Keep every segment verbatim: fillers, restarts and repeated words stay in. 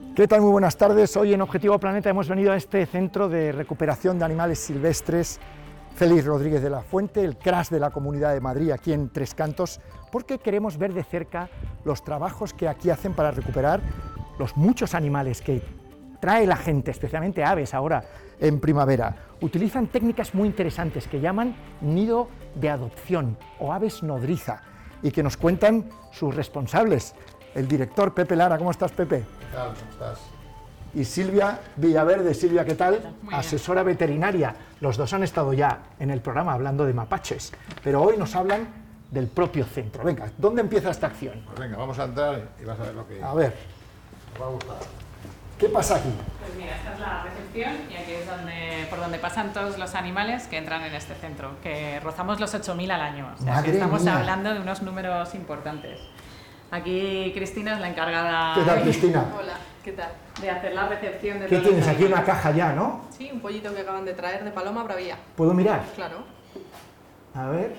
¿Qué tal? Muy buenas tardes. Hoy en Objetivo Planeta hemos venido a este centro de recuperación de animales silvestres Félix Rodríguez de la Fuente, el crash de la Comunidad de Madrid, aquí en Tres Cantos, porque queremos ver de cerca los trabajos que aquí hacen para recuperar los muchos animales que trae la gente, especialmente aves ahora en primavera. Utilizan técnicas muy interesantes que llaman nido de adopción o aves nodriza y que nos cuentan sus responsables. El director Pepe Lara. ¿Cómo estás, Pepe? ¿Qué tal? ¿Cómo estás? Y Silvia Villaverde. Silvia, ¿qué tal? Asesora veterinaria. Los dos han estado ya en el programa hablando de mapaches, pero hoy nos hablan del propio centro. Venga, ¿dónde empieza esta acción? Pues venga, vamos a entrar y vas a ver lo que A ver, nos va a gustar. ¿qué pasa aquí? Pues mira, esta es la recepción y aquí es donde, por donde pasan todos los animales que entran en este centro, que rozamos los ocho mil al año. O sea, Madre que estamos mía. hablando de unos números importantes. Aquí Cristina es la encargada ¿Qué tal, Cristina? Hola, ¿qué tal? de hacer la recepción de ¿Qué todos tienes? los Aquí una animales. caja ya, ¿no? Sí, un pollito que acaban de traer de Paloma Bravía. ¿Puedo mirar? Claro. A ver.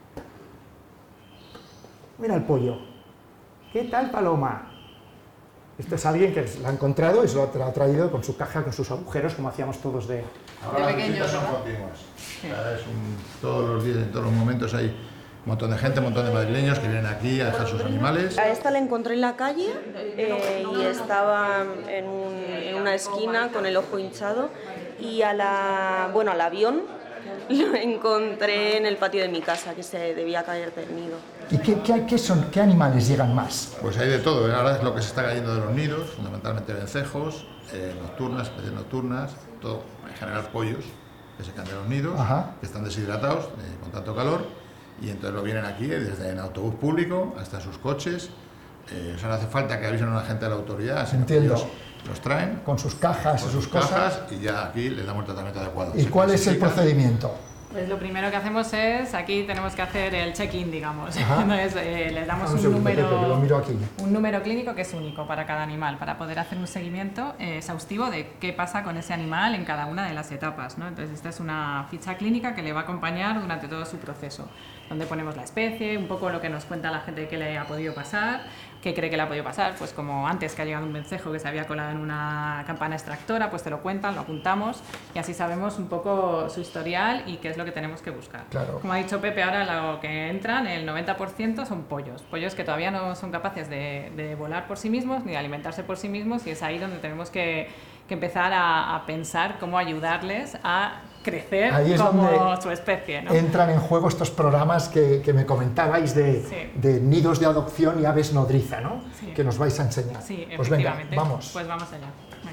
Mira el pollo. ¿Qué tal, Paloma? Esto es alguien que la ha encontrado y se lo ha tra- traído con su caja, con sus agujeros, como hacíamos todos de... Ahora De las pequeños, visitas son ¿verdad? continuas. O sea, es un- todos los días, en todos los momentos hay un montón de gente, un montón de madrileños que vienen aquí a dejar sus animales. A esta la encontré en la calle eh, y estaba en, un- en una esquina con el ojo hinchado, y a la, bueno, al avión lo encontré en el patio de mi casa, que se debía caer del nido. ¿Y qué, qué, qué son, qué animales llegan más? Pues hay de todo. Ahora es lo que se está cayendo de los nidos, fundamentalmente vencejos, eh, nocturnas, especies nocturnas, todo, en general pollos que se caen de los nidos, Ajá. que están deshidratados eh, con tanto calor, y entonces lo vienen aquí eh, desde en autobús público hasta sus coches. Eh, o sea, no hace falta que avisen a una gente de la autoridad, sino que Entiendo. ellos los traen Con sus cajas con y sus sus cosas. cajas y ya aquí les damos el tratamiento adecuado. ¿Y Se cuál es el clasifican. procedimiento? Pues lo primero que hacemos es, aquí tenemos que hacer el check-in, digamos. Ajá. Entonces, eh, les damos Un un, segundo, número, Pepe, que lo miro aquí. un número clínico que es único para cada animal, para poder hacer un seguimiento eh, exhaustivo de qué pasa con ese animal en cada una de las etapas, ¿no? Entonces, esta es una ficha clínica que le va a acompañar durante todo su proceso, donde ponemos la especie, un poco lo que nos cuenta la gente que le ha podido pasar, qué cree que le ha podido pasar, pues como antes que ha llegado un vencejo que se había colado en una campana extractora, pues te lo cuentan, lo apuntamos y así sabemos un poco su historial y qué es lo que tenemos que buscar. Claro. Como ha dicho Pepe, ahora lo que entran, el noventa por ciento son pollos, pollos que todavía no son capaces de, de volar por sí mismos ni de alimentarse por sí mismos, y es ahí donde tenemos que, que empezar a, a pensar cómo ayudarles a crecer Ahí es como donde su especie, ¿no? Entran en juego estos programas que, que me comentabais de, Sí. de nidos de adopción y aves nodriza, ¿no? Sí. Que nos vais a enseñar. Sí, Pues venga, efectivamente. vamos. Pues vamos allá. Venga.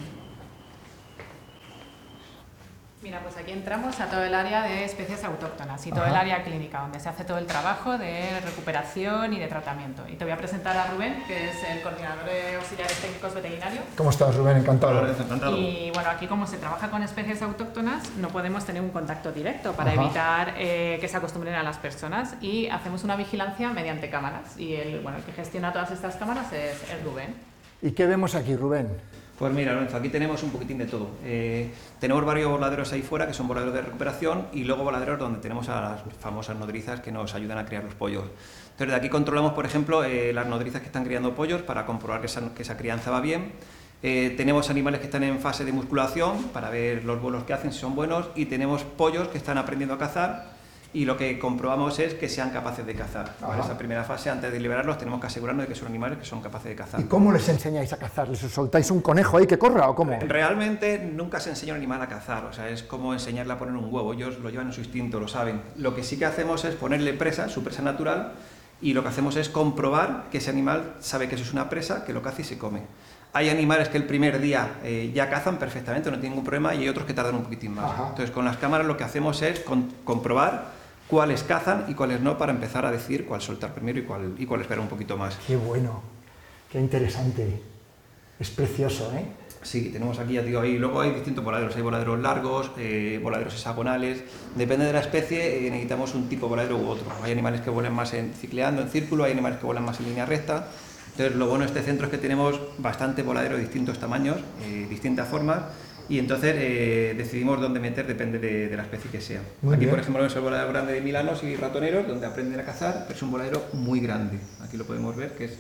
Mira, pues aquí entramos a todo el área de especies autóctonas y todo Ajá. el área clínica, donde se hace todo el trabajo de recuperación y de tratamiento. Y te voy a presentar a Rubén, que es el coordinador de auxiliares técnicos veterinarios. ¿Cómo estás, Rubén? Encantado. Y bueno, aquí como se trabaja con especies autóctonas, no podemos tener un contacto directo para Ajá. evitar eh, que se acostumbren a las personas, y hacemos una vigilancia mediante cámaras. Y el, bueno, el que gestiona todas estas cámaras es, es Rubén. ¿Y qué vemos aquí, Rubén? Pues mira, Lorenzo, aquí tenemos un poquitín de todo. Eh, tenemos varios voladeros ahí fuera, que son voladeros de recuperación, y luego voladeros donde tenemos a las famosas nodrizas que nos ayudan a criar los pollos. Entonces, de aquí controlamos, por ejemplo, eh, las nodrizas que están criando pollos para comprobar que esa, que esa crianza va bien. Eh, tenemos animales que están en fase de musculación para ver los vuelos que hacen, si son buenos, y tenemos pollos que están aprendiendo a cazar, y lo que comprobamos es que sean capaces de cazar. Para Ajá. esa primera fase, antes de liberarlos, tenemos que asegurarnos de que son animales que son capaces de cazar. ¿Y cómo les enseñáis a cazar? ¿Les soltáis un conejo ahí que corra o cómo? Realmente nunca se enseña a un animal a cazar, o sea, es como enseñarle a poner un huevo, ellos lo llevan en su instinto, lo saben. Lo que sí que hacemos es ponerle presa, su presa natural, y lo que hacemos es comprobar que ese animal sabe que eso es una presa, que lo caza y se come. Hay animales que el primer día eh, ya cazan perfectamente, no tienen ningún problema, y hay otros que tardan un poquitín más. Ajá. Entonces, con las cámaras lo que hacemos es con- comprobar cuáles cazan y cuáles no, para empezar a decidir cuál soltar primero y cuál, y cuál esperar un poquito más. Qué bueno, qué interesante. Es precioso, ¿eh? Sí, tenemos aquí, ya te digo, ahí luego hay distintos voladeros, hay voladeros largos, eh, voladeros hexagonales, depende de la especie, eh, necesitamos un tipo de voladero u otro. Hay animales que vuelan más en, cicleando, en círculo, hay animales que vuelan más en línea recta. Entonces, lo bueno de este centro es que tenemos bastante voladero de distintos tamaños, eh, distintas formas, y entonces eh, decidimos dónde meter, depende de, de la especie que sea. Muy Aquí, bien. por ejemplo, es el voladero grande de milanos y ratoneros, donde aprenden a cazar, pero es un voladero muy grande. Aquí lo podemos ver, que es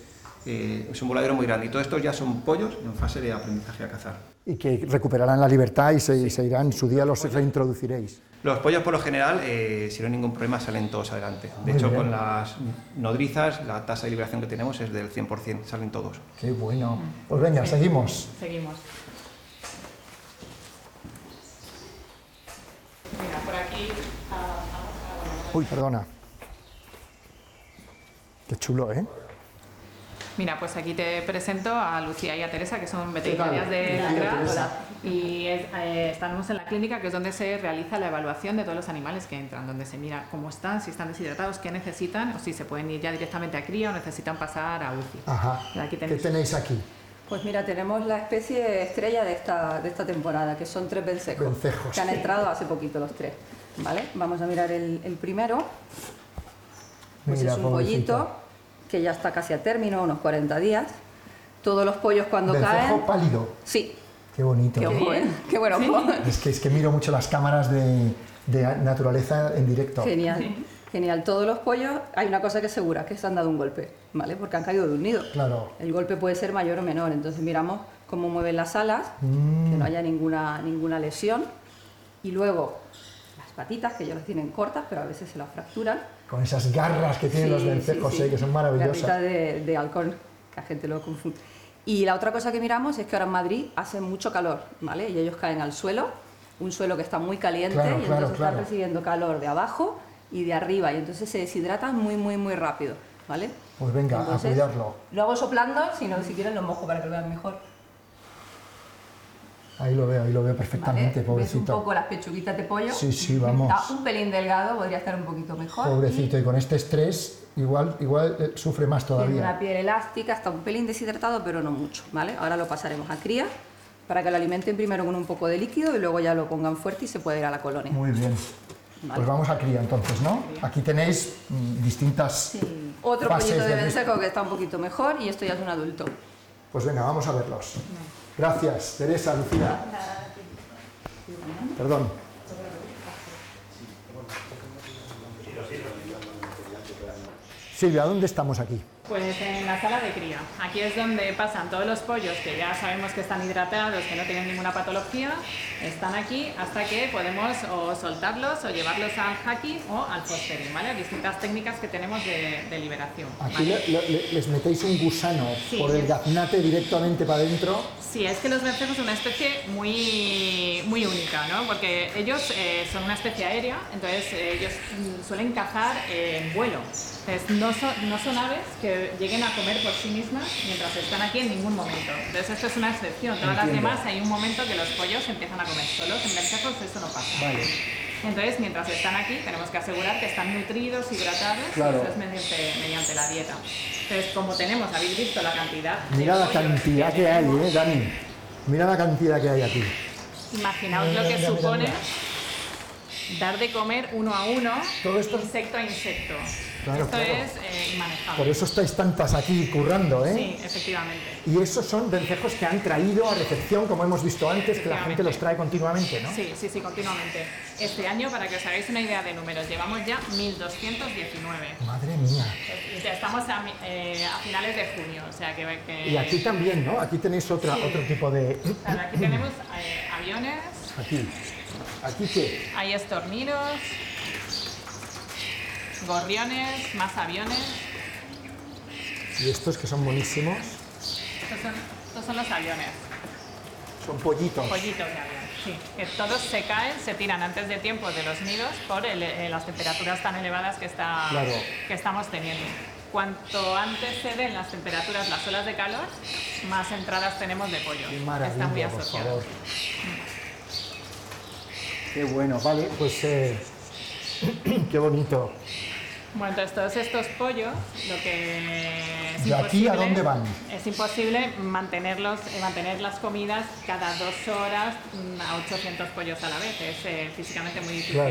Eh, es un voladero muy grande y todos estos ya son pollos en fase de aprendizaje a cazar. Y que recuperarán la libertad y se, Sí. se irán, su día los reintroduciréis. Los pollos por lo general, eh, si no hay ningún problema, salen todos adelante. De Muy hecho, bien. con las nodrizas, la tasa de liberación que tenemos es del cien por cien, salen todos. Qué bueno. Pues venga, seguimos. Seguimos. Mira, por aquí... ah, Uy, perdona. Qué chulo, ¿eh? Mira, pues aquí te presento a Lucía y a Teresa, que son veterinarias de la Lucía, C R A. Teresa. Y es, eh, estamos en la clínica, que es donde se realiza la evaluación de todos los animales que entran, donde se mira cómo están, si están deshidratados, qué necesitan, o si se pueden ir ya directamente a cría o necesitan pasar a U C I. Ajá. Aquí ¿Qué tenéis. tenéis aquí? Pues mira, tenemos la especie estrella de esta, de esta temporada, que son tres vencejos, Vencejos. que han entrado hace poquito los tres. ¿Vale? Vamos a mirar el, el primero. Pues Mira, es un pobrecito. pollito que ya está casi a término, unos cuarenta días. Todos los pollos cuando Vencejo caen... pálido. Sí, Qué bonito. qué ¿eh? ojo, ¿eh? Qué bueno. Es que, es que miro mucho las cámaras de, de naturaleza en directo. Genial, genial. Todos los pollos, hay una cosa que es segura, que se han dado un golpe, ¿vale? Porque han caído de un nido. Claro. El golpe puede ser mayor o menor, entonces miramos cómo mueven las alas, Mm. que no haya ninguna, ninguna lesión. Y luego las patitas, que ya las tienen cortas, pero a veces se las fracturan. Con esas garras que tienen Sí, los vencejos, sí, sí. ¿eh? Que son maravillosas. Garrita de, de halcón, que la gente lo confunde. Y la otra cosa que miramos es que ahora en Madrid hace mucho calor, ¿vale? Y ellos caen al suelo, un suelo que está muy caliente, Claro, y claro, entonces claro. están recibiendo calor de abajo y de arriba, y entonces se deshidratan muy, muy, muy rápido, ¿vale? Pues venga, Entonces, a cuidarlo. Lo hago soplando, si no, si quieren lo mojo para que lo vean mejor. Ahí lo veo, ahí lo veo ¿Vale? perfectamente, ¿Ves un pobrecito. poco las pechuguitas de pollo? Sí, sí, vamos. Está un pelín delgado, podría estar un poquito mejor. Pobrecito, y con este estrés igual, igual eh, sufre más Tiene una todavía. piel elástica, está un pelín deshidratado, pero no mucho, ¿vale? Ahora lo pasaremos a cría para que lo alimenten primero con un poco de líquido y luego ya lo pongan fuerte y se puede ir a la colonia. Muy bien. Vale. Pues vamos a cría entonces, ¿no? Aquí tenéis mm, distintas Otro fases pollito de de- vencejo que está un poquito mejor y esto ya es un adulto. Pues venga, vamos a verlos. Gracias, Teresa, Lucía. Perdón. Silvia, ¿dónde estamos aquí? Pues en la sala de cría. Aquí es donde pasan todos los pollos que ya sabemos que están hidratados, que no tienen ninguna patología. Están aquí hasta que podemos o soltarlos o llevarlos al haki o al fostering, ¿vale? Distintas técnicas que tenemos de, de liberación. Aquí ¿vale? le- le- les metéis un gusano Sí. por el gaznate directamente para adentro. Sí, es que los vencejos son una especie muy, muy única, ¿no? Porque ellos eh, son una especie aérea, entonces eh, ellos mm, suelen cazar eh, en vuelo. Entonces, no son, no son aves que lleguen a comer por sí mismas mientras están aquí en ningún momento. Entonces, esto es una excepción. Todas las Entiendo. demás hay un momento que los pollos empiezan a comer solos. En vencejos eso no pasa. Vale. Entonces, mientras están aquí, tenemos que asegurar que están nutridos, hidratados, Claro. y eso es mediante, mediante la dieta. Entonces, como tenemos, habéis visto la cantidad de Mira la pollos cantidad que hay, tenemos. ¿eh, Dani? Mira la cantidad que hay aquí. Imaginaos Mira, lo que mira, mira, supone mira. dar de comer uno a uno, Todo esto- insecto a insecto. Claro, esto claro. es eh, inmanejable. Por eso estáis tantas aquí currando, ¿eh? Sí, efectivamente. Y esos son vencejos que han traído a recepción, como hemos visto antes, que la gente los trae continuamente, ¿no? Sí, sí, sí, continuamente. Este año, para que os hagáis una idea de números, llevamos ya mil doscientos diecinueve. Madre mía. Y ya estamos a, mi- eh, a finales de junio, o sea que... que- Y aquí también, ¿no? Aquí tenéis otra, Sí. otro tipo de... Claro, aquí tenemos eh, aviones, Aquí. ¿Aquí qué? hay estorninos, gorriones, más aviones. Y estos que son buenísimos. Estos son, estos son los aviones. Son pollitos. Pollitos de avión, sí. Que todos se caen, se tiran antes de tiempo de los nidos por el- eh, las temperaturas tan elevadas que, está, Claro. que estamos teniendo. Cuanto antes se den las temperaturas, las olas de calor, más entradas tenemos de pollo. Qué Está muy maravilla, por asociado. favor. Qué bueno, vale, pues eh, qué bonito. Bueno, entonces todos estos pollos, lo que es ¿De aquí a imposible- dónde van? Es imposible mantenerlos, eh, mantener las comidas cada dos horas mm, a ochocientos pollos a la vez. Es eh, físicamente muy difícil. Claro.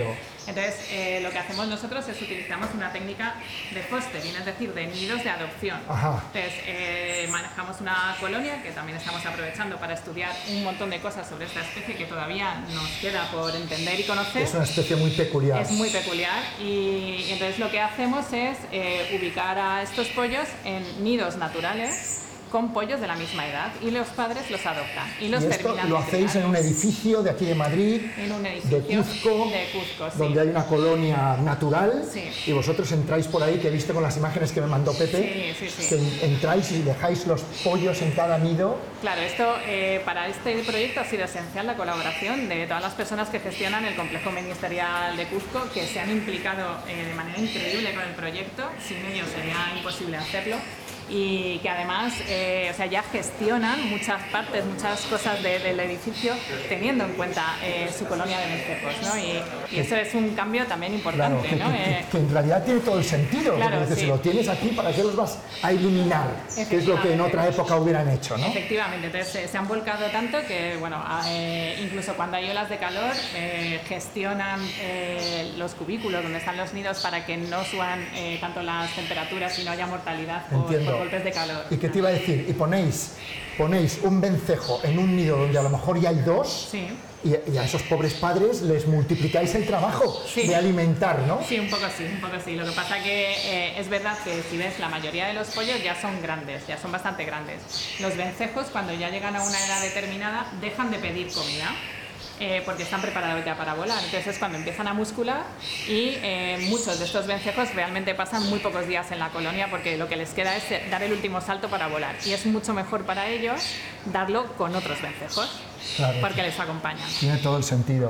Entonces, eh, lo que hacemos nosotros es utilizamos una técnica de fostering, es decir, de nidos de adopción. Ajá. Entonces, eh, manejamos una colonia que también estamos aprovechando para estudiar un montón de cosas sobre esta especie que todavía nos queda por entender y conocer. Es una especie muy peculiar. Es muy peculiar y, y entonces lo que hacemos es eh, ubicar a estos pollos en nidos naturales con pollos de la misma edad y los padres los adoptan y los y esto terminan lo de hacéis criar. en un edificio de aquí de Madrid, En un edificio de Cuzco, de Cuzco, sí. donde hay una colonia natural, Sí. y vosotros entráis por ahí, que he visto con las imágenes que me mandó Pepe, Sí, sí, sí. que entráis y dejáis los pollos en cada nido. Claro, esto eh, para este proyecto ha sido esencial la colaboración de todas las personas que gestionan el complejo ministerial de Cuzco, que se han implicado eh, de manera increíble con el proyecto. Sin ellos sería imposible hacerlo. Y que además eh, o sea, ya gestionan muchas partes, muchas cosas de, del edificio teniendo en cuenta eh, su colonia de vencejos, ¿no? Y, y eso es un cambio también Claro, importante, que, ¿no? que- Eh, que en realidad tiene todo el sentido. Claro, porque dices, sí. si lo tienes aquí, ¿para qué los vas a iluminar? Que es lo que en otra época hubieran hecho, ¿no? Efectivamente, entonces eh, se han volcado tanto que, bueno, a- eh, incluso cuando hay olas de calor, eh, gestionan eh, los cubículos donde están los nidos para que no suban eh, tanto las temperaturas y no haya mortalidad por, Entiendo. por golpes de calor. ¿Y qué te iba a decir? Y ponéis, ponéis un vencejo en un nido donde a lo mejor ya hay dos, Sí. y, y a esos pobres padres les multiplicáis el trabajo Sí. de alimentar, ¿no? Sí, un poco sí, un poco sí. Lo que pasa que eh, es verdad que si ves la mayoría de los pollos ya son grandes, ya son bastante grandes. Los vencejos cuando ya llegan a una edad determinada dejan de pedir comida. Eh, porque están preparados ya para volar. Entonces es cuando empiezan a muscular y eh, muchos de estos vencejos realmente pasan muy pocos días en la colonia porque lo que les queda es dar el último salto para volar. Y es mucho mejor para ellos darlo con otros vencejos Claro. porque les acompañan. Tiene todo el sentido.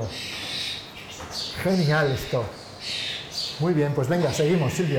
Genial esto. Muy bien, pues venga, seguimos, Silvia.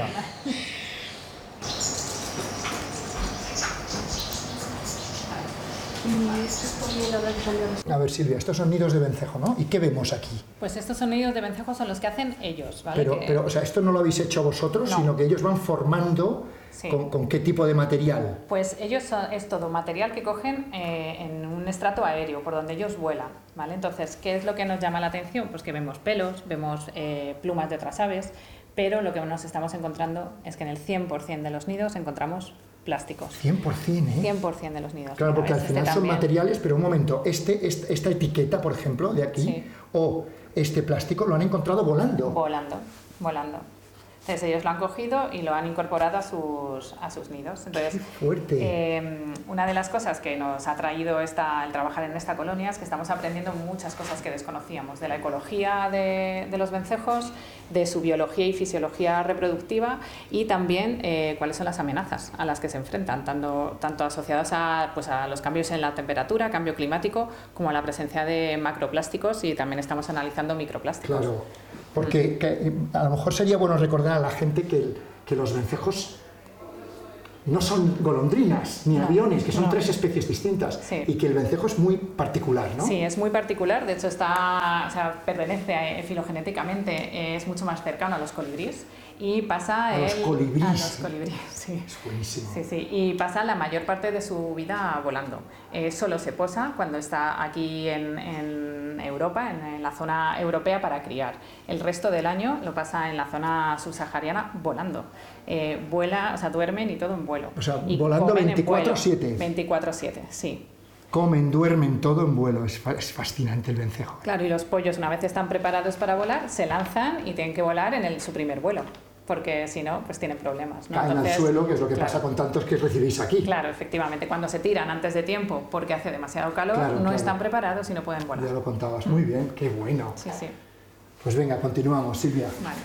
A ver, Silvia, estos son nidos de vencejo, ¿no? ¿Y qué vemos aquí? Pues estos sonidos de vencejos son los que hacen ellos, ¿vale? Pero, Que- pero, o sea, esto no lo habéis hecho vosotros, No. sino que ellos van formando Sí. con, con qué tipo de material. Pues ellos son, es todo material que cogen eh, en un estrato aéreo, por donde ellos vuelan, ¿vale? Entonces, ¿qué es lo que nos llama la atención? Pues que vemos pelos, vemos eh, plumas de otras aves, pero lo que nos estamos encontrando es que en el cien por ciento de los nidos encontramos plásticos. cien por ciento, ¿eh? cien por ciento de los nidos. Claro, porque Mira, al ves, final este son también. materiales, pero un momento, este, este- esta etiqueta, por ejemplo, de aquí, Sí. o este plástico, lo han encontrado volando. Volando, volando. Entonces ellos lo han cogido y lo han incorporado a sus, a sus nidos. Entonces, ¡Qué fuerte! eh, una de las cosas que nos ha traído esta, el trabajar en esta colonia es que estamos aprendiendo muchas cosas que desconocíamos, de la ecología de, de los vencejos, de su biología y fisiología reproductiva y también eh, cuáles son las amenazas a las que se enfrentan, tanto, tanto asociadas a, pues a los cambios en la temperatura, cambio climático, como a la presencia de macroplásticos y también estamos analizando microplásticos. Claro, porque que, a lo mejor sería bueno recordar a la gente que, el- que los vencejos no son golondrinas ni No, aviones, que son no. tres especies distintas, Sí. y que el vencejo es muy particular, ¿no? Sí, es muy particular, de hecho está, o sea, pertenece a- filogenéticamente, eh, es mucho más cercano a los colibríes y pasa A los el- colibríes. a los colibríes, sí. Es buenísimo. Sí, sí, y pasa la mayor parte de su vida volando. Eh, solo se posa cuando está aquí en, en Europa, en, en la zona europea para criar. El resto del año lo pasa en la zona subsahariana volando. Eh, vuela, o sea, duermen y todo en vuelo. O sea, Y volando comen en veinticuatro vuelo. siete. veinticuatro siete, sí. Comen, duermen, todo en vuelo. Es, fa- es fascinante el vencejo. Claro, y los pollos una vez están preparados para volar, se lanzan y tienen que volar en el, su primer vuelo, porque si no, pues tienen problemas, ¿no? Caen al Entonces, suelo, que es lo que claro, pasa con tantos que recibís aquí. Claro, efectivamente, cuando se tiran antes de tiempo porque hace demasiado calor, Claro, no claro. están preparados y no pueden volar. Ya lo contabas. Muy bien, qué bueno. Sí, sí, Pues venga, continuamos, Silvia. vale.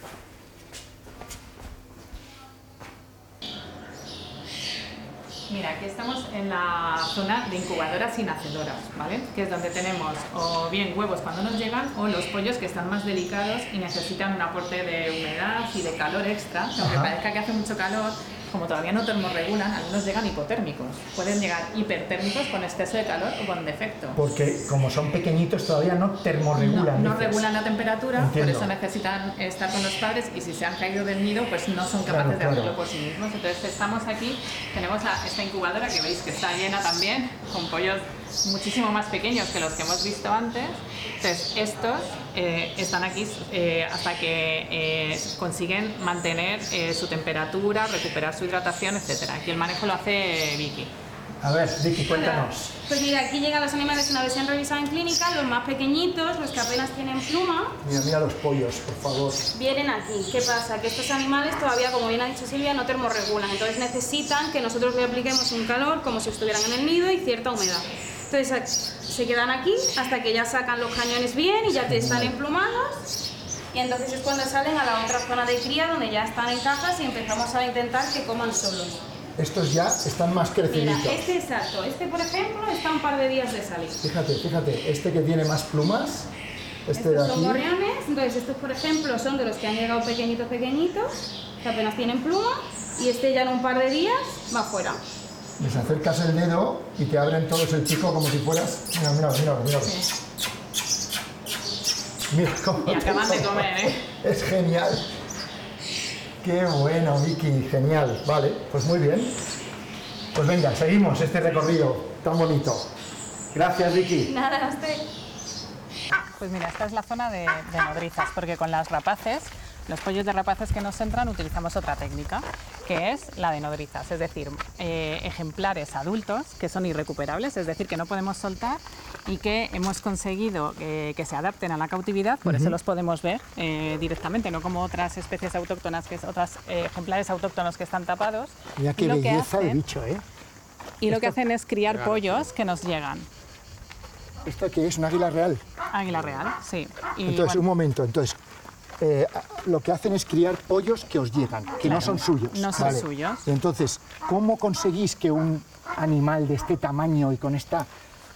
Mira, aquí estamos en la zona de incubadoras y nacedoras, ¿vale? Que es donde tenemos o bien huevos cuando nos llegan o los pollos que están más delicados y necesitan un aporte de humedad y de calor extra. Que aunque Ajá. parezca que hace mucho calor, como todavía no termorregulan, algunos llegan hipotérmicos. Pueden llegar hipertérmicos con exceso de calor o con defecto. Porque como son pequeñitos todavía no termorregulan. No, no dices. regulan la temperatura, Entiendo. por eso necesitan estar con los padres y si se han caído del nido, pues no son capaces Claro, de hacerlo claro. por sí mismos. Entonces estamos aquí, tenemos la- esta incubadora que veis que está llena también con pollos muchísimo más pequeños que los que hemos visto antes. Entonces, estos eh, están aquí eh, hasta que eh, consiguen mantener eh, su temperatura, recuperar su hidratación, etcétera. Aquí el manejo lo hace Vicky. A ver, Vicky, cuéntanos. Pues mira, aquí llegan los animales una vez se han revisado en clínica, los más pequeñitos, los que apenas tienen pluma. Mira, mira los pollos, por favor. Vienen aquí. ¿Qué pasa? Que estos animales todavía, como bien ha dicho Silvia, no termorregulan. Entonces necesitan que nosotros le apliquemos un calor como si estuvieran en el nido y cierta humedad. Entonces se quedan aquí hasta que ya sacan los cañones bien y ya te están emplumados. Y entonces es cuando salen a la otra zona de cría donde ya están en cajas y empezamos a intentar que coman solos. Estos ya están más creciditos. Mira, este exacto, este por ejemplo está un par de días de salir. Fíjate, fíjate, este que tiene más plumas, este de Estos aquí. son gorriones, entonces estos por ejemplo son de los que han llegado pequeñitos pequeñitos, que apenas tienen pluma, y este ya en un par de días va fuera. Les acercas el dedo y te abren todos el pico como si fueras... Mira, mira, mira, mira. Sí. Mira cómo... Y acaban de comer, ¿eh? Es genial. Qué bueno, Vicky, genial. Vale, pues muy bien. Pues venga, seguimos este recorrido tan bonito. Gracias, Vicky. Nada, usted. Pues mira, esta es la zona de, de nodrizas, porque con las rapaces, los pollos de rapaces que nos entran, utilizamos otra técnica, que es la de nodrizas, es decir, eh, ejemplares adultos que son irrecuperables, es decir, que no podemos soltar y que hemos conseguido eh, que se adapten a la cautividad, por uh-huh. eso los podemos ver eh, directamente, no como otras especies autóctonas, que es, otras eh, ejemplares autóctonos que están tapados. Mira qué belleza de bicho, ¿eh? Y lo que hacen es criar pollos que nos llegan. ¿Esto qué es? ¿Un águila real? Águila real, sí. Y, entonces, bueno, un momento, entonces, eh, lo que hacen es criar pollos que os llegan, que claro, no son suyos. No son vale. suyos. Entonces, ¿cómo conseguís que un animal de este tamaño y con esta,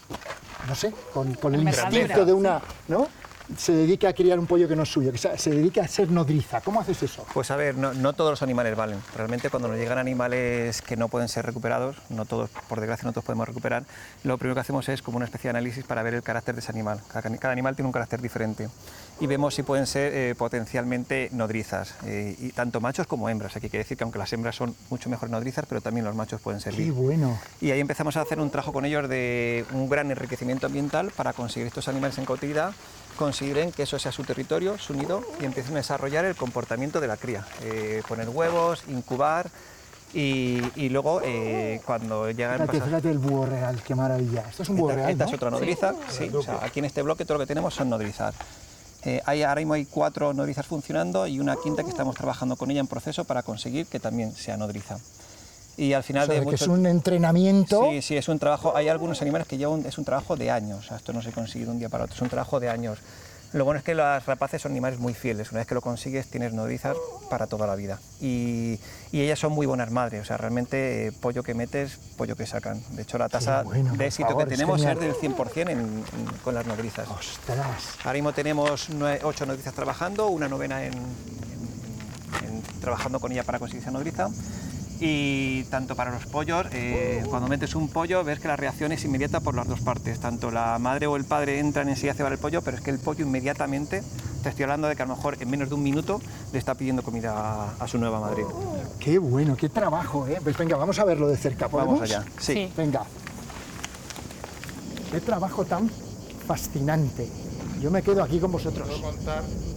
no sé, con, con el instinto de una, ¿no?, se dedica a criar un pollo que no es suyo, que se dedica a ser nodriza? ¿Cómo haces eso? Pues a ver, no, no todos los animales valen. Realmente cuando nos llegan animales que no pueden ser recuperados, no todos, por desgracia, no todos podemos recuperar, lo primero que hacemos es como una especie de análisis para ver el carácter de ese animal. Cada, cada animal tiene un carácter diferente y vemos si pueden ser eh, potencialmente nodrizas, eh, y tanto machos como hembras. Aquí hay que decir que aunque las hembras son mucho mejores nodrizas, pero también los machos pueden servir. ¡Qué bueno! Y ahí empezamos a hacer un trabajo con ellos de un gran enriquecimiento ambiental para conseguir estos animales en cautividad, conseguir que eso sea su territorio, su nido, y empiecen a desarrollar el comportamiento de la cría, eh, poner huevos, incubar y, y luego eh, cuando llegan... Fíjate, fíjate el búho real, qué maravilla. Esto es un búho esta, real, esta ¿no? es otra nodriza, sí, sí, o sea, aquí en este bloque todo lo que tenemos son nodrizas. Eh, hay, ahora mismo hay cuatro nodrizas funcionando y una quinta que estamos trabajando con ella en proceso para conseguir que también sea nodriza. Y al final o sea, de que mucho... es un entrenamiento. Sí, sí, es un trabajo. Hay algunos animales que llevan, es un trabajo de años. O sea, esto no se consigue de un día para otro, es un trabajo de años. Lo bueno es que las rapaces son animales muy fieles. Una vez que lo consigues, tienes nodrizas para toda la vida. Y, y ellas son muy buenas madres. O sea, realmente eh, pollo que metes, pollo que sacan. De hecho, la tasa bueno, de éxito favor, que tenemos es, es del cien por cien en, en, con las nodrizas. ¡Ostras! Ahora mismo tenemos nueve, ocho nodrizas trabajando, una novena en, en, en, trabajando con ella para conseguir esa nodriza. Y tanto para los pollos, eh, cuando metes un pollo ves que la reacción es inmediata por las dos partes, tanto la madre o el padre entran en sí a cebar el pollo, pero es que el pollo inmediatamente, te estoy hablando de que a lo mejor en menos de un minuto le está pidiendo comida a, a su nueva madre. ¡Qué bueno, qué trabajo! ¿eh? Pues venga, vamos a verlo de cerca, ¿podemos? Vamos allá, sí. sí. Venga. ¡Qué trabajo tan fascinante! Yo me quedo aquí con vosotros. Puedo contar